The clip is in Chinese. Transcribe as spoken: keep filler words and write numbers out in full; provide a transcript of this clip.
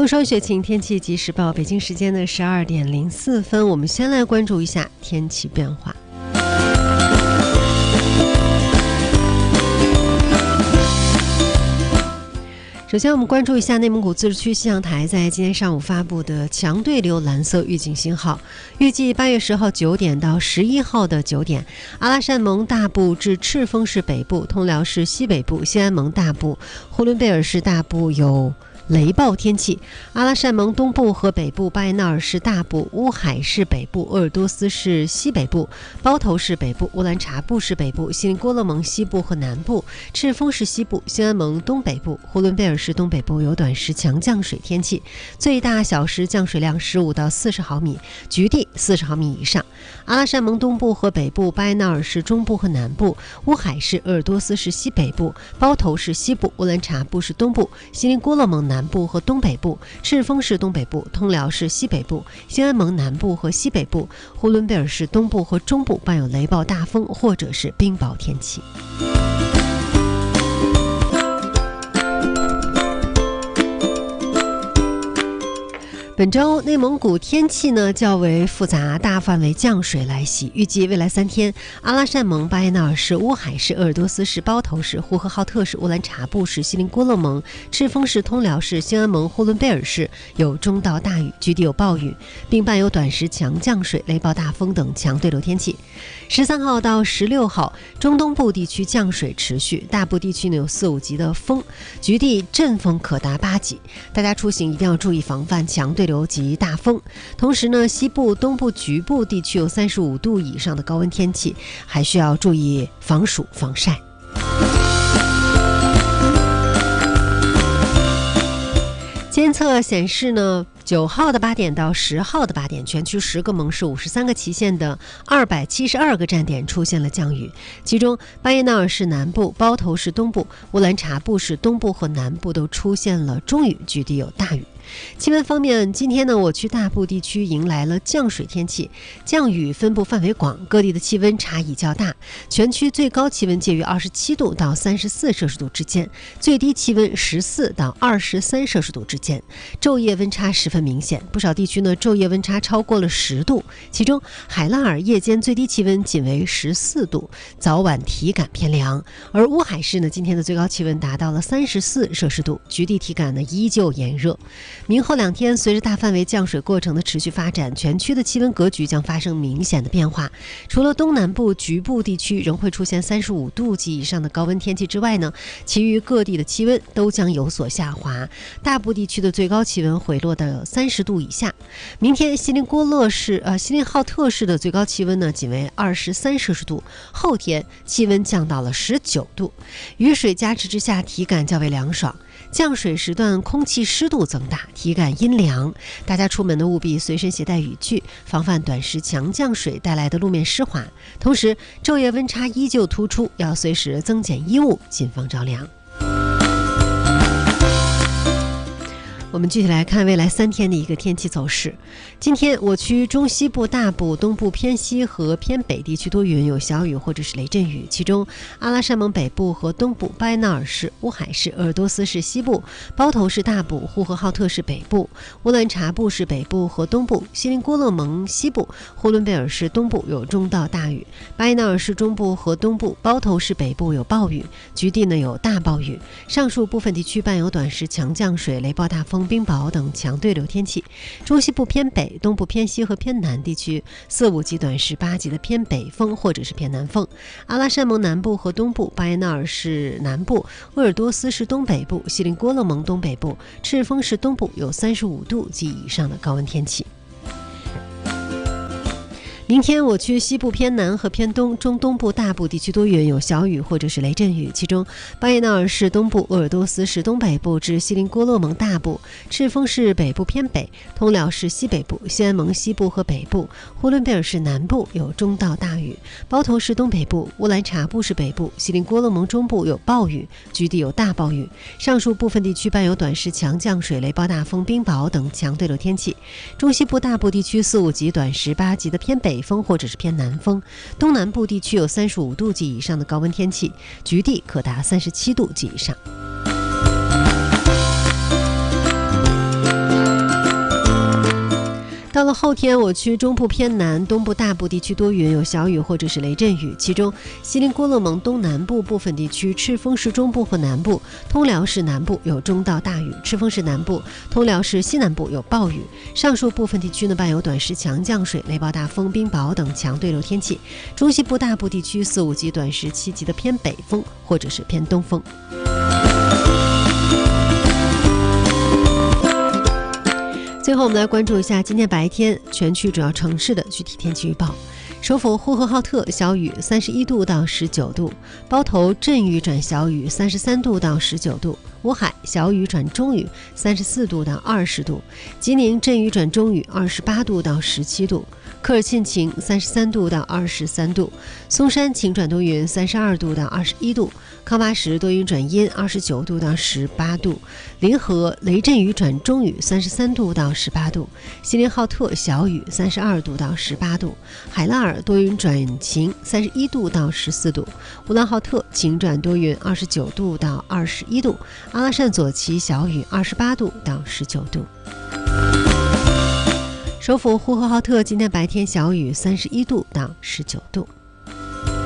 风霜雪晴天气即时报，北京时间的十二点零四分，我们先来关注一下天气变化。首先我们关注一下内蒙古自治区气象台在今天上午发布的强对流蓝色预警信号，预计八月十号九点到十一号的九点，阿拉善盟大部至赤峰市北部、通辽市西北部、兴安盟大部、呼伦贝尔市大部有雷暴天气，阿拉善盟东部和北部、巴彦淖尔市大部、乌海市北部、鄂尔多斯市西北部、包头市北部、乌兰察布市北部、锡林郭勒盟西部和南部、赤峰市西部、兴安盟东北部、呼伦贝尔市东北部有短时强降水天气，最大小时降水量十五到四十毫米，局地四十毫米以上。阿拉善盟东部和北部、巴彦淖尔市中部和南部、乌海市、鄂尔多斯市西北部、包头市西部、乌兰察布市东部、锡林郭勒盟南部和东北部、赤峰市东北部、通辽市西北部、兴安盟南部和西北部、呼伦贝尔市东部和中部伴有雷暴大风或者是冰雹天气。本周内蒙古天气呢较为复杂，大范围降水来袭，预计未来三天，阿拉善盟、巴彦淖尔市、乌海市、鄂尔多斯市、包头市、呼和浩特市、乌兰察布市、锡林郭勒盟、赤峰市、通辽市、兴安盟、呼伦贝尔市有中到大雨，局地有暴雨，并伴有短时强降水、雷暴大风等强对流天气。十三号到十六号，中东部地区降水持续，大部地区呢有四五级的风，局地阵风可达八级，大家出行一定要注意防范强对流及大风。同时呢，西部、东部局部地区有三十五度以上的高温天气，还需要注意防暑防晒。监测显示呢，九号的八点到十号的八点，全区十个盟市五十三个旗县的二百七十二个站点出现了降雨，其中巴彦淖尔市南部、包头市东部、乌兰察布市东部和南部都出现了中雨，局地有大雨。气温方面，今天呢，我区大部地区迎来了降水天气，降雨分布范围广，各地的气温差异较大，全区最高气温介于二十七度到三十四摄氏度之间，最低气温十四到二十三摄氏度之间，昼夜温差十分明显，不少地区呢昼夜温差超过了十度，其中海拉尔夜间最低气温仅为十四度，早晚体感偏凉，而乌海市呢今天的最高气温达到了三十四摄氏度，局地体感呢依旧炎热。明后两天，随着大范围降水过程的持续发展，全区的气温格局将发生明显的变化。除了东南部局部地区仍会出现三十五度及以上的高温天气之外呢，其余各地的气温都将有所下滑，大部地区的最高气温回落到三十度以下。明天锡林郭勒市、呃锡林浩特市的最高气温呢仅为二十三摄氏度，后天气温降到了十九度，雨水加持之下，体感较为凉爽。降水时段空气湿度增大，体感阴凉，大家出门呢务必随身携带雨具，防范短时强降水带来的路面湿滑。同时，昼夜温差依旧突出，要随时增减衣物，谨防着凉。我们具体来看未来三天的一个天气走势。今天我区中西部大部、东部偏西和偏北地区多云，有小雨或者是雷阵雨，其中阿拉善盟北部和东部、巴彦淖尔市、乌海市、鄂尔多斯市西部、包头市大部、呼和浩特市北部、乌兰察布市北部和东部、锡林郭勒盟西部、呼伦贝尔市东部有中到大雨，巴彦淖尔市中部和东部、包头市北部有暴雨，局地呢有大暴雨，上述部分地区伴有短时强降水、雷暴大风、冰雹等强对流天气。中西部偏北、东部偏西和偏南地区四五级短时八级的偏北风或者是偏南风。阿拉善盟南部和东部、巴彦淖尔市南部、鄂尔多斯市东北部、锡林郭勒盟东北部、赤峰市东部有三十五度及以上的高温天气。明天我区西部偏南和偏东、中东部大部地区多云，有小雨或者是雷阵雨，其中巴彦淖尔市东部、鄂尔多斯市东北部至锡林郭勒盟大部、赤峰市北部偏北、通辽市西北部、兴安盟西部和北部、呼伦贝尔市南部有中到大雨，包头市东北部、乌兰察布市北部、锡林郭勒盟中部有暴雨，局地有大暴雨，上述部分地区伴有短时强降水、雷暴大风、冰雹等强对流天气。中西部大部地区四五级短时八级的偏北风或者是偏南风，东南部地区有三十五度及以上的高温天气，局地可达三十七度及以上。 到了后天，我区中部偏南、东部大部地区多云，有小雨或者是雷阵雨，其中锡林郭勒盟东南部部分地区、赤峰市中部和南部、通辽市南部有中到大雨，赤峰市南部、通辽市西南部有暴雨。上述部分地区呢伴有短时强降水、雷暴大风、冰雹等强对流天气。中西部大部地区四五级短时七级的偏北风或者是偏东风。最后我们来关注一下今天白天全区主要城市的具体天气预报。首府呼和浩特小雨三十一度到十九度，包头阵雨转小雨三十三度到十九度，乌海小雨转中雨三十四度到二十度，吉宁阵雨转中雨二十八度到十七度，科尔沁晴三十三度到二十三度，松山晴转多云三十二度到二十一度，康巴什多云转阴二十九度到十八度，临河雷阵雨转中雨三十三度到十八度，锡林浩特小雨三十二度到十八度，海拉尔多云转晴三十一度到十四度，乌兰浩特晴转多云二十九度到二十一度，阿拉善左旗小雨二十八度到十九度。首府呼和浩特今天白天小雨三十一度到十九度。